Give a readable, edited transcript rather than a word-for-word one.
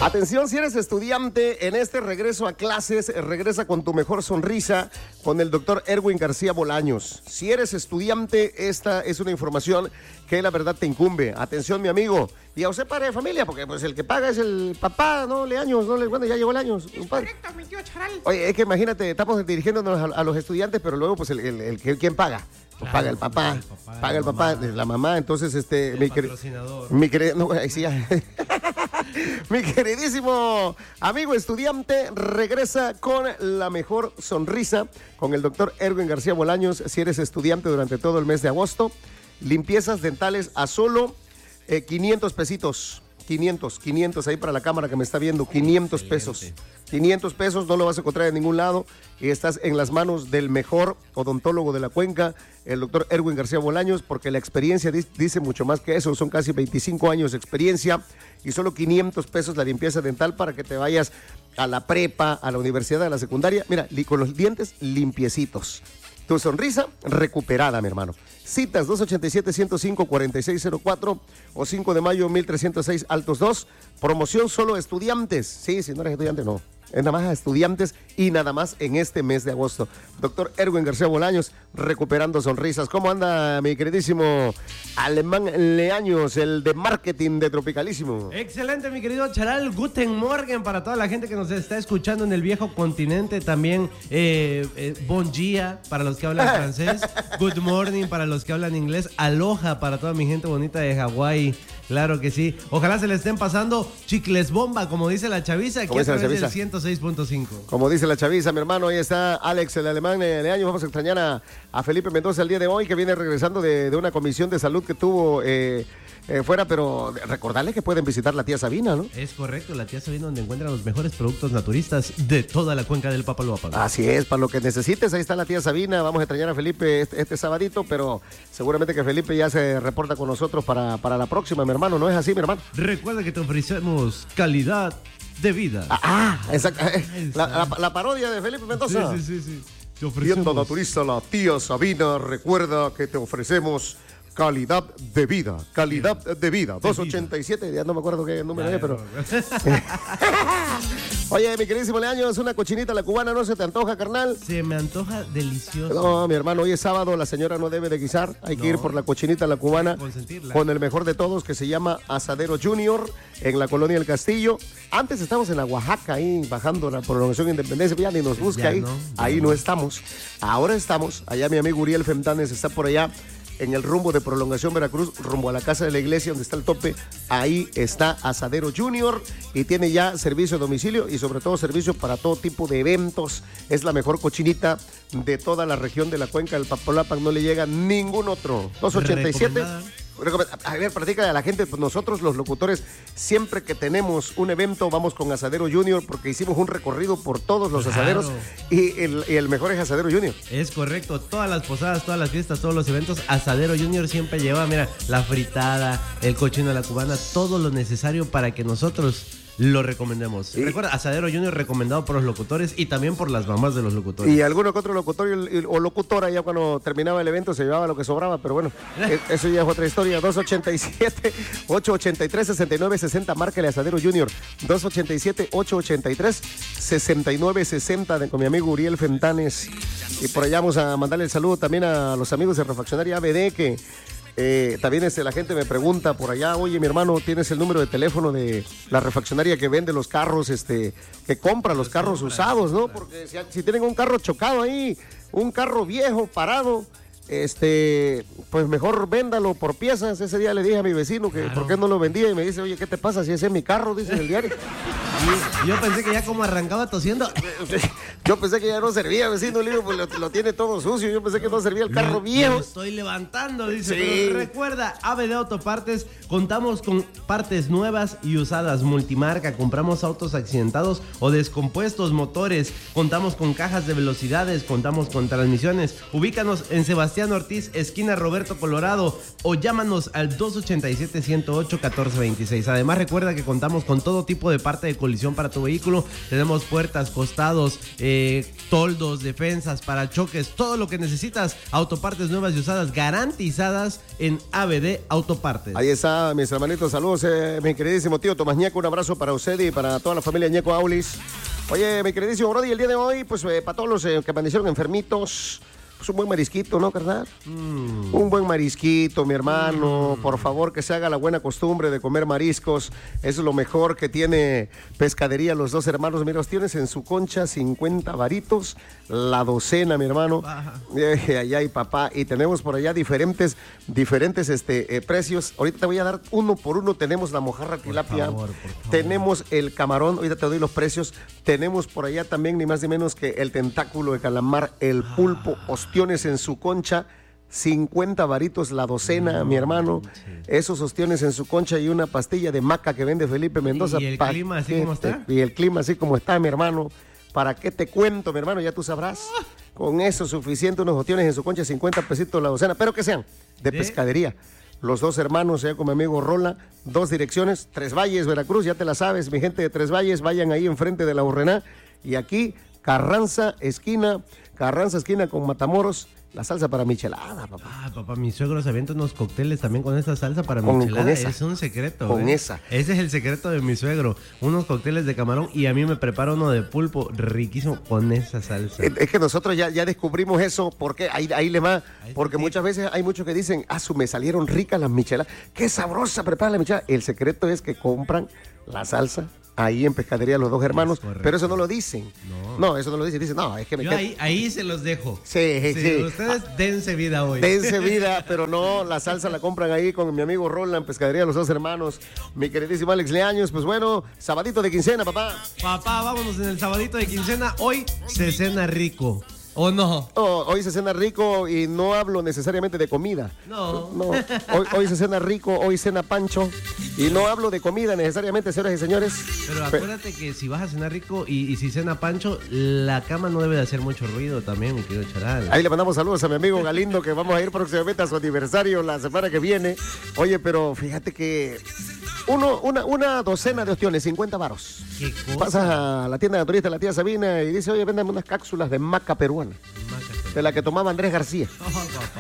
Atención, si eres estudiante, en este regreso a clases, regresa con tu mejor sonrisa con el doctor Erwin García Bolaños. Si eres estudiante, esta es una información que la verdad te incumbe. Atención, mi amigo. Y a usted, padre de familia, porque pues el que paga es el papá, ¿no? Leaños, ¿no? Bueno, ya llegó Leaños. Correcto, mi tío Charal. Oye, es que imagínate, estamos dirigiéndonos a los estudiantes, pero luego pues ¿quién paga? Pues paga el papá, paga el papá, la mamá. Entonces, mi queridísimo amigo estudiante regresa con la mejor sonrisa con el doctor Erwin García Bolaños. Si eres estudiante durante todo el mes de agosto, limpiezas dentales a solo 500 pesitos. 500 ahí para la cámara que me está viendo, 500 pesos. 500 pesos, no lo vas a encontrar en ningún lado y estás en las manos del mejor odontólogo de la cuenca, el doctor Erwin García Bolaños, porque la experiencia dice mucho más que eso, son casi 25 años de experiencia y solo 500 pesos la limpieza dental para que te vayas a la prepa, a la universidad, a la secundaria, mira, con los dientes limpiecitos. Tu sonrisa recuperada, mi hermano. Citas 287-105-4604 o 5 de mayo 1306 Altos 2. Promoción solo estudiantes. Sí, si no eres estudiante, no. Es nada más a estudiantes y nada más en este mes de agosto. Doctor Erwin García Bolaños, recuperando sonrisas. ¿Cómo anda mi queridísimo Alemán Leaños, el de marketing de Tropicalísimo? Excelente, mi querido Charal. Guten Morgen para toda la gente que nos está escuchando en el viejo continente. También bon dia para los que hablan francés. Good morning para los que hablan inglés. Aloha para toda mi gente bonita de Hawái. Claro que sí. Ojalá se le estén pasando chicles bomba, como dice la chaviza, aquí a través del 106.5. Como dice la chaviza, mi hermano, ahí está Alex, el alemán de años. Vamos a extrañar a Felipe Mendoza el día de hoy, que viene regresando de una comisión de salud que tuvo fuera, pero recordarle que pueden visitar la tía Sabina, ¿no? Es correcto, la tía Sabina, donde encuentran los mejores productos naturistas de toda la cuenca del Papaloapan. Así es, para lo que necesites, ahí está la tía Sabina. Vamos a extrañar a Felipe este sabadito, pero seguramente que Felipe ya se reporta con nosotros para la próxima, mi hermano. ¿No es así, mi hermano? Recuerda que te ofrecemos calidad de vida. Exacto. La parodia de Felipe Mendoza. Sí. Tienda naturista La Tía Sabina, recuerda que te ofrecemos calidad de vida. 287, ya no me acuerdo qué número es, pero... Oye, mi queridísimo Leaños, una cochinita a la cubana, ¿no se te antoja, carnal? Se me antoja delicioso. No, mi hermano, hoy es sábado, la señora no debe de guisar. Hay que ir por la cochinita a la cubana con el mejor de todos, que se llama Asadero Junior, en la colonia El Castillo. Antes estábamos en la Oaxaca, ahí bajando la prolongación Independencia, ya ni nos busca ahí. Ahí no estamos. Ahora estamos, allá mi amigo Uriel Femtanes está por allá, en el rumbo de Prolongación Veracruz, rumbo a la casa de la iglesia donde está el tope. Ahí está Asadero Junior y tiene ya servicio a domicilio y sobre todo servicio para todo tipo de eventos. Es la mejor cochinita de toda la región de la cuenca del Papaloapan, no le llega ningún otro. 287. A ver, platícale a la gente, pues nosotros los locutores, siempre que tenemos un evento, vamos con Asadero Junior, porque hicimos un recorrido por todos los asaderos y el mejor es Asadero Junior. Es correcto, todas las posadas, todas las fiestas, todos los eventos, Asadero Junior siempre lleva, mira, la fritada, el cochino a la cubana, todo lo necesario para que nosotros lo recomendemos. Sí. Recuerda, Asadero Junior recomendado por los locutores y también por las mamás de los locutores. Y alguno que otro locutor o locutora ya cuando terminaba el evento se llevaba lo que sobraba, pero bueno, eso ya es otra historia. 287-883-6960, márcale Asadero Junior. 287-883-6960 con mi amigo Uriel Femtanes. Y por allá vamos a mandarle el saludo también a los amigos de Refaccionaria ABD, que también la gente me pregunta por allá, oye, mi hermano, ¿tienes el número de teléfono de la refaccionaria que vende los carros, que compra los carros usados, ¿no? Porque si tienen un carro chocado ahí, un carro viejo parado, pues mejor véndalo por piezas. Ese día le dije a mi vecino que por qué no lo vendía y me dice, oye, ¿qué te pasa si ese es mi carro? Dice en el diario. Yo pensé que ya como arrancaba tosiendo. Yo pensé que ya no servía, vecino, le digo, pues lo tiene todo sucio. Yo pensé que no servía el carro viejo. Lo estoy levantando, dice. Sí. Pero recuerda, ABD Autopartes, contamos con partes nuevas y usadas, multimarca, compramos autos accidentados o descompuestos, motores, contamos con cajas de velocidades, contamos con transmisiones. Ubícanos en Sebastián Ortiz, esquina Roberto Colorado, o llámanos al 287-108-1426. Además, recuerda que contamos con todo tipo de parte de colisión colisión para tu vehículo. Tenemos puertas, costados, toldos, defensas, parachoques, todo lo que necesitas. Autopartes nuevas y usadas garantizadas en ABD Autopartes. Ahí está, mis hermanitos, saludos, mi queridísimo tío Tomás Ñeco, un abrazo para usted y para toda la familia Ñeco Aulis. Oye, mi queridísimo Brody, el día de hoy, pues para todos los que amanecieron enfermitos, pues un buen marisquito, ¿no, carnal? Un buen marisquito, mi hermano. Por favor, que se haga la buena costumbre de comer mariscos. Eso es lo mejor que tiene Pescadería Los Dos Hermanos. Mira, los tienes en su concha, 50 varitos, la docena, mi hermano. Allá hay papá. Y tenemos por allá diferentes precios. Ahorita te voy a dar uno por uno. Tenemos la mojarra tilapia. Por favor. Tenemos el camarón. Ahorita te doy los precios. Tenemos por allá también, ni más ni menos que el tentáculo de calamar, el pulpo, ostiones en su concha, 50 varitos la docena, mi hermano. Esos ostiones en su concha y una pastilla de maca que vende Felipe Mendoza. ¿Y el clima así como está? Y el clima así como está, mi hermano. ¿Para qué te cuento, mi hermano? Ya tú sabrás. Con eso suficiente, unos ostiones en su concha, 50 pesitos la docena, pero que sean de Pescadería Los Dos Hermanos, allá con mi amigo Rola, 2 direcciones, Tres Valles, Veracruz, ya te la sabes, mi gente de Tres Valles, vayan ahí enfrente de la Urrená, y aquí, Carranza esquina con Matamoros, la salsa para michelada, papá. Papá, mi suegro se avienta unos cócteles también con esta salsa para michelada. Con esa. Es un secreto. Con esa. Ese es el secreto de mi suegro. Unos cócteles de camarón y a mí me prepara uno de pulpo riquísimo con esa salsa. Es que nosotros ya descubrimos eso, porque ahí le va. Porque muchas veces hay muchos que dicen, me salieron ricas las micheladas. Qué sabrosa prepara la michelada. El secreto es que compran la salsa ahí en Pescadería Los Dos Hermanos, pero eso no lo dicen. No, eso no lo dicen. Dicen, no, es que yo ahí se los dejo. Sí. Ustedes dense vida hoy. Dense vida, pero no, la salsa la compran ahí con mi amigo Roland, Pescadería Los Dos Hermanos. Mi queridísimo Alex Leaños, pues bueno, sabadito de quincena, papá. Papá, vámonos en el sabadito de quincena. Hoy se cena rico. ¿O no? Hoy se cena rico y no hablo necesariamente de comida. No. Hoy se cena rico, hoy cena Pancho. Y no hablo de comida necesariamente, señoras y señores. Pero acuérdate que si vas a cenar rico y si cena Pancho, la cama no debe de hacer mucho ruido también, mi querido Charal. Ahí le mandamos saludos a mi amigo Galindo, que vamos a ir próximamente a su aniversario la semana que viene. Oye, pero fíjate que una docena de ostiones, 50 varos. ¿Qué cosa? Pasas a la tienda de naturista, la tía Sabina, y dice, oye, véndame unas cápsulas de maca peruana. De la que tomaba Andrés García.